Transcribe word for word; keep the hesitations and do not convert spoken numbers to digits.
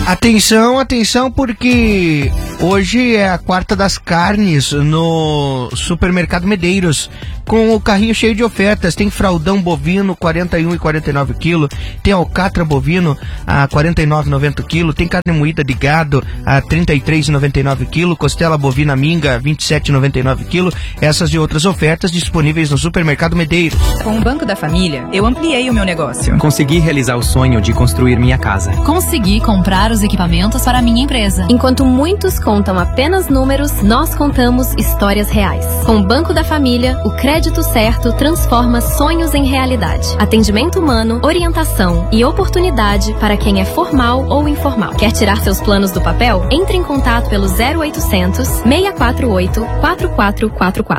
Atenção, atenção, porque hoje é a quarta das carnes no Supermercado Medeiros, com o carrinho cheio de ofertas. Tem fraldão bovino quarenta e um e quarenta e nove quilos, tem alcatra bovino a quarenta e nove e noventa quilos, tem carne moída de gado a trinta e três e noventa e nove quilos, costela bovina minga vinte e sete e noventa e nove quilos. Essas e outras ofertas disponíveis no Supermercado Medeiros. Com o Banco da Família, eu ampliei o meu negócio. Consegui realizar o sonho de construir minha casa. Consegui comprar os equipamentos para a minha empresa. Enquanto muitos contam apenas números, nós contamos histórias reais. Com o Banco da Família, o crédito certo transforma sonhos em realidade. Atendimento humano, orientação e oportunidade para quem é formal ou informal. Quer tirar seus planos do papel? Entre em contato pelo zero oitocentos, seis quatro oito, quatro quatro quatro quatro.